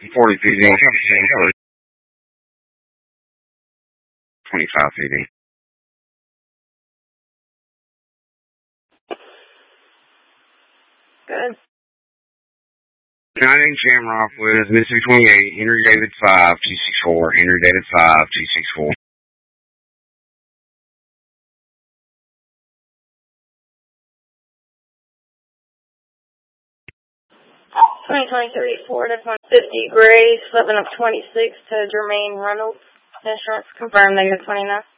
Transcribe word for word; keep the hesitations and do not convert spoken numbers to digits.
forty P D. twenty-five P D. Good. nineteen Shamrock with Mississippi twenty-eight, Henry David five, two six four, Henry David five, two six four. twenty twenty-three Ford F one fifty gray, slipping up twenty-six to Jermaine Reynolds. Insurance confirmed negative twenty-nine.